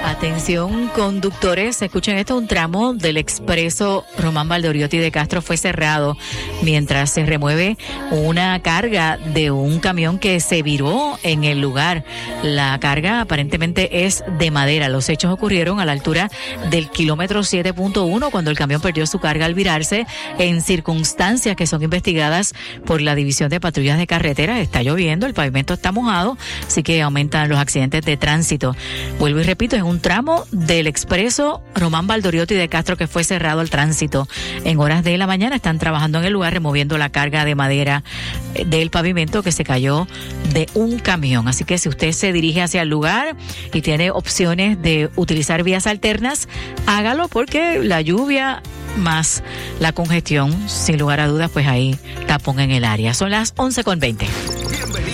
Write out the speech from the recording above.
Atención conductores, escuchen esto, un tramo del expreso Román Valdoriotti de Castro fue cerrado mientras se remueve una carga de un camión que se viró en el lugar. La carga aparentemente es de madera. Los hechos ocurrieron a la altura del kilómetro 7.1 cuando el camión perdió su carga al virarse en circunstancias que son investigadas por la División de Patrullas de Carreteras. Está lloviendo, el pavimento está mojado, así que aumentan los accidentes de tránsito. Vuelvo y repito, es un tramo del expreso Román Valdoriotti de Castro que fue cerrado al tránsito. En horas de la mañana están trabajando en el lugar removiendo la carga de madera del pavimento que se cayó de un camión. Así que si usted se dirige hacia el lugar y tiene opciones de utilizar vías alternas, hágalo porque la lluvia más la congestión, sin lugar a dudas, pues ahí tapón en el área. Son las 11:20.